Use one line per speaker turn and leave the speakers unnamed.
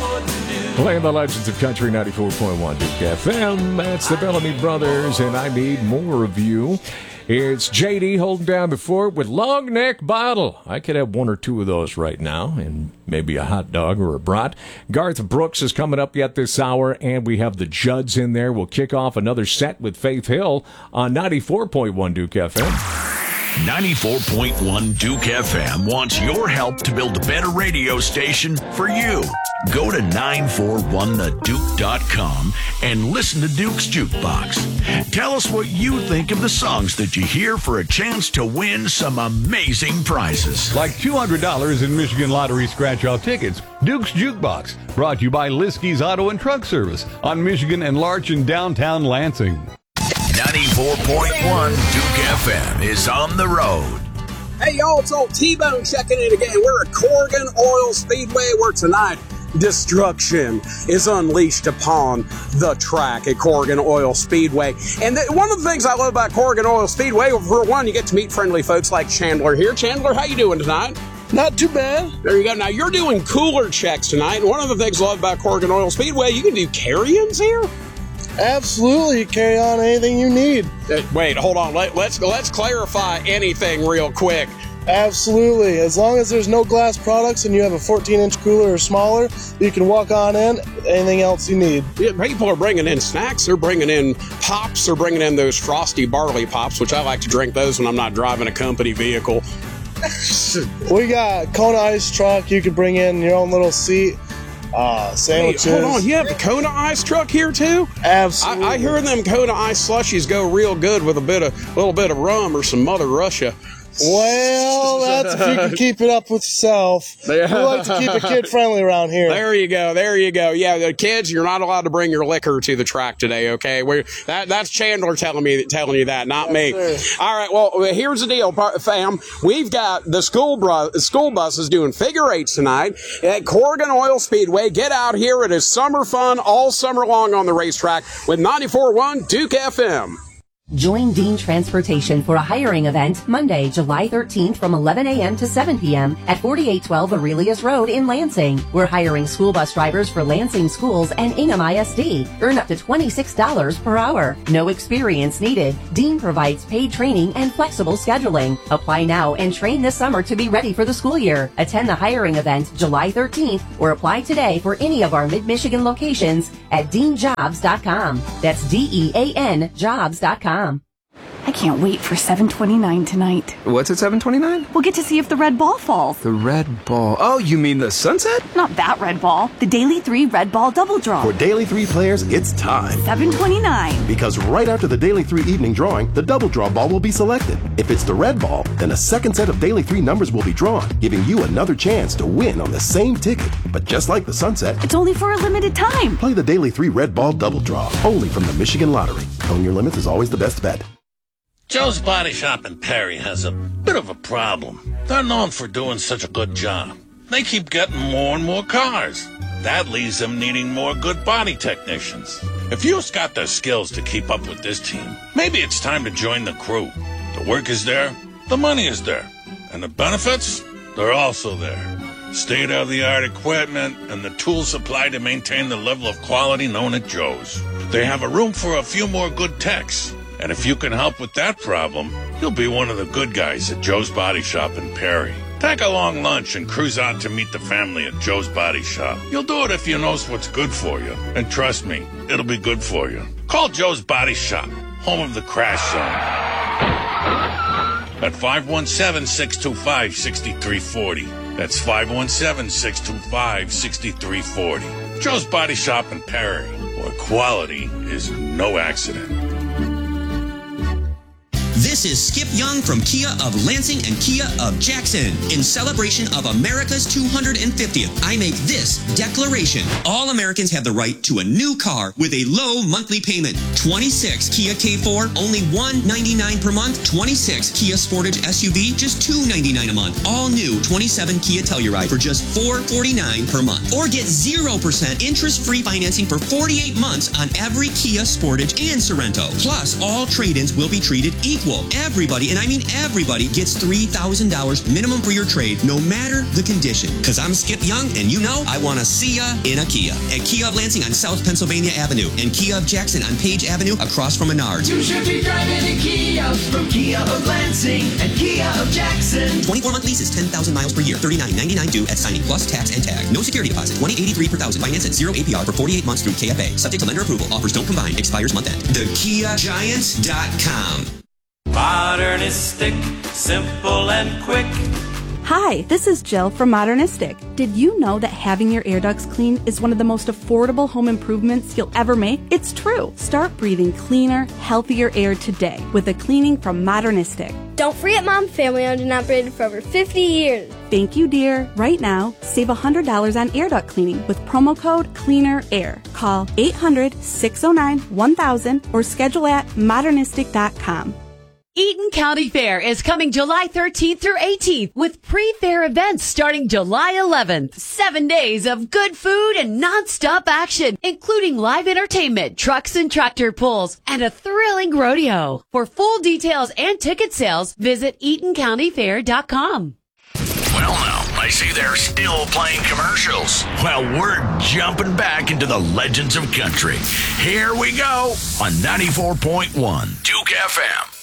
Playing the legends of Country 94.1 Duke FM. That's the Bellamy Brothers, and I need more of you. It's JD holding down the fort with Long Neck Bottle. I could have one or two of those right now, and maybe a hot dog or a brat. Garth Brooks is coming up yet this hour, and we have the Judds in there. We'll kick off another set with Faith Hill on 94.1 Duke FM.
94.1 Duke FM wants your help to build a better radio station for you. Go to 941theduke.com and listen to Duke's Jukebox. Tell us what you think of the songs that you hear for a chance to win some amazing prizes.
Like $200 in Michigan Lottery scratch-off tickets. Duke's Jukebox, brought to you by Liskey's Auto and Truck Service on Michigan and Larch in downtown Lansing.
94.1 Duke FM is on the road.
Hey, y'all, it's old T-Bone checking in again. We're at Corrigan Oil Speedway, where tonight destruction is unleashed upon the track at Corrigan Oil Speedway. And one of the things I love about Corrigan Oil Speedway, for one, you get to meet friendly folks like Chandler here. Chandler, how you doing tonight?
Not too bad.
There you go. Now, you're doing cooler checks tonight. And one of the things I love about Corrigan Oil Speedway, you can do carry-ins here.
Absolutely, you carry on anything you need.
Wait, hold on. Let's clarify anything real quick.
Absolutely. As long as there's no glass products and you have a 14-inch cooler or smaller, you can walk on in. Anything else you need.
Yeah, people are bringing in snacks. They're bringing in pops. They're bringing in those frosty barley pops, which I like to drink those when I'm not driving a company vehicle.
We got Kona Ice truck. You can bring in your own little seat. Sandwiches.
Hey, hold on, you have the Kona Ice truck here too?
Absolutely.
I hear them Kona Ice slushies go real good with a little bit of rum or some Mother Russia.
Well, that's if you can keep it up with yourself. We like to keep it kid-friendly around here.
There you go. Yeah, the kids, you're not allowed to bring your liquor to the track today, okay? That's Chandler telling you that, not me.
Sir.
All right, well, here's the deal, fam. We've got the school buses doing figure eights tonight at Corrigan Oil Speedway. Get out here. It is summer fun all summer long on the racetrack with 94.1 Duke FM.
Join Dean Transportation for a hiring event Monday, July 13th from 11 a.m. to 7 p.m. at 4812 Aurelius Road in Lansing. We're hiring school bus drivers for Lansing Schools and Ingham ISD. Earn up to $26 per hour. No experience needed. Dean provides paid training and flexible scheduling. Apply now and train this summer to be ready for the school year. Attend the hiring event July 13th or apply today for any of our Mid-Michigan locations at deanjobs.com. That's DEAN jobs.com.
I can't wait for 7:29 tonight.
What's at 7:29?
We'll get to see if the red ball falls.
The red ball. Oh, you mean the sunset?
Not that red ball. The Daily 3 red ball double draw.
For Daily 3 players, it's time.
7:29.
Because right after the Daily 3 evening drawing, the double draw ball will be selected. If it's the red ball, then a second set of Daily 3 numbers will be drawn, giving you another chance to win on the same ticket. But just like the sunset,
it's only for a limited time.
Play the Daily 3 red ball double draw, only from the Michigan Lottery. Knowing your limits is always the best bet.
Joe's Body Shop in Perry has a bit of a problem. They're known for doing such a good job. They keep getting more and more cars. That leaves them needing more good body technicians. If you've got the skills to keep up with this team, maybe it's time to join the crew. The work is there, the money is there, and the benefits, they're also there. State-of-the-art equipment and the tools supplied to maintain the level of quality known at Joe's. They have a room for a few more good techs. And if you can help with that problem, you'll be one of the good guys at Joe's Body Shop in Perry. Take a long lunch and cruise out to meet the family at Joe's Body Shop. You'll do it if you know what's good for you. And trust me, it'll be good for you. Call Joe's Body Shop, home of the Crash Zone, at 517-625-6340. That's 517-625-6340. Joe's Body Shop in Perry, where quality is no accident.
This is Skip Young from Kia of Lansing and Kia of Jackson. In celebration of America's 250th, I make this declaration. All Americans have the right to a new car with a low monthly payment. 26 Kia K4, only $199 per month. 26 Kia Sportage SUV, just $299 a month. All new 27 Kia Telluride for just $449 per month. Or get 0% interest-free financing for 48 months on every Kia Sportage and Sorento. Plus, all trade-ins will be treated equally equal. Everybody, and I mean everybody, gets $3,000 minimum for your trade, no matter the condition. Because I'm Skip Young, and you know I want to see ya in a Kia. At Kia of Lansing on South Pennsylvania Avenue, and Kia of Jackson on Page Avenue across from Menards.
You should be driving a Kia from Kia of Lansing and Kia of Jackson.
24-month leases, 10,000 miles per year, $39.99 due at signing plus tax and tag. No security deposit, $20.83 per thousand. Finance at 0 APR for 48 months through KFA. Subject to lender approval. Offers don't combine. Expires month end. TheKiaGiants.com.
Modernistic, simple and quick.
Hi, this is Jill from Modernistic. Did you know that having your air ducts clean is one of the most affordable home improvements you'll ever make? It's true. Start breathing cleaner, healthier air today with a cleaning from Modernistic.
Don't forget Mom, family owned and operated for over 50 years.
Thank you, dear. Right now, save $100 on air duct cleaning with promo code CLEANERAIR. Call 800-609-1000 or schedule at modernistic.com.
Eaton County Fair is coming July 13th through 18th with pre-fair events starting July 11th. 7 days of good food and non-stop action, including live entertainment, trucks and tractor pulls, and a thrilling rodeo. For full details and ticket sales, visit EatonCountyFair.com.
Well, now, I see they're still playing commercials. Well, we're jumping back into the legends of country. Here we go on 94.1 Duke FM.